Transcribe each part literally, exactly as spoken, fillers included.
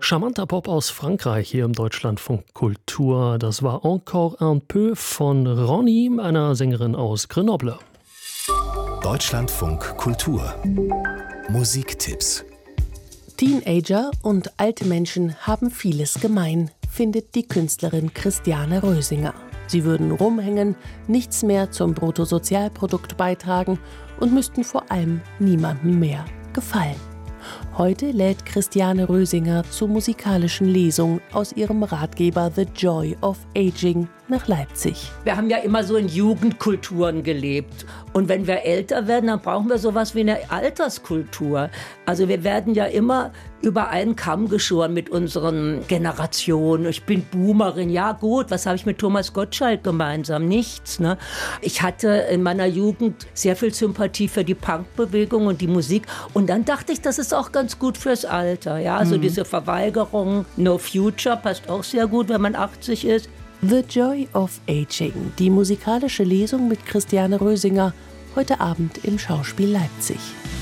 Charmanter Pop aus Frankreich hier im Deutschlandfunk Kultur. Das war Encore un peu von Ronny, einer Sängerin aus Grenoble. Deutschlandfunk Kultur. Musiktipps. Teenager und alte Menschen haben vieles gemein, findet die Künstlerin Christiane Rösinger. Sie würden rumhängen, nichts mehr zum Bruttosozialprodukt beitragen und müssten vor allem niemandem mehr gefallen. Heute lädt Christiane Rösinger zur musikalischen Lesung aus ihrem Ratgeber The Joy of Aging nach Leipzig. Wir haben ja immer so in Jugendkulturen gelebt. Und wenn wir älter werden, dann brauchen wir sowas wie eine Alterskultur. Also wir werden ja immer über einen Kamm geschoren mit unseren Generationen. Ich bin Boomerin. Ja gut, was habe ich mit Thomas Gottschalk gemeinsam? Nichts. Ne? Ich hatte in meiner Jugend sehr viel Sympathie für die Punkbewegung und die Musik. Und dann dachte ich, das ist auch ganz gut fürs Alter. Ja? Also mhm. diese Verweigerung, No Future, passt auch sehr gut, wenn man achtzig ist. The Joy of Aging, die musikalische Lesung mit Christiane Rösinger, heute Abend im Schauspiel Leipzig.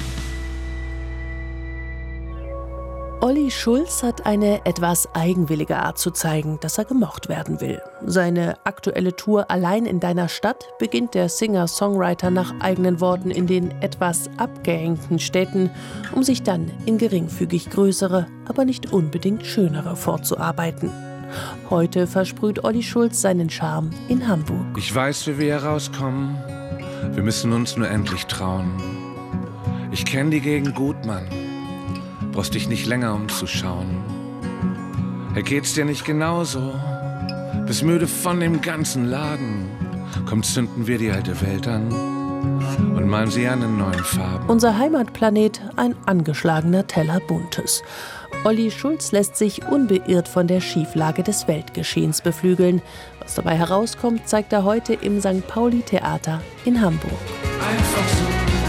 Olli Schulz hat eine etwas eigenwillige Art zu zeigen, dass er gemocht werden will. Seine aktuelle Tour Allein in deiner Stadt beginnt der Singer-Songwriter nach eigenen Worten in den etwas abgehängten Städten, um sich dann in geringfügig größere, aber nicht unbedingt schönere vorzuarbeiten. Heute versprüht Olli Schulz seinen Charme in Hamburg. Ich weiß, wie wir hier rauskommen. Wir müssen uns nur endlich trauen. Ich kenn die Gegend gut, Mann. Brauchst dich nicht länger umzuschauen. Hey, geht's dir nicht genauso? Bist müde von dem ganzen Laden. Komm, zünden wir die alte Welt an und malen sie an in neuen Farben. Unser Heimatplanet, ein angeschlagener Teller Buntes. Olli Schulz lässt sich unbeirrt von der Schieflage des Weltgeschehens beflügeln. Was dabei herauskommt, zeigt er heute im Sankt Pauli Theater in Hamburg. Einfach so.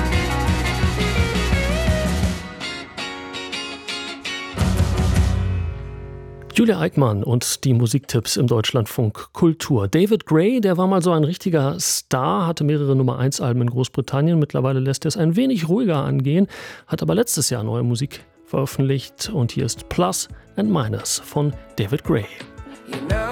Julia Eickmann und die Musiktipps im Deutschlandfunk Kultur. David Gray, der war mal so ein richtiger Star, hatte mehrere Nummer eins Alben in Großbritannien. Mittlerweile lässt er es ein wenig ruhiger angehen, hat aber letztes Jahr neue Musik veröffentlicht. Und hier ist Plus and Minus von David Gray. You know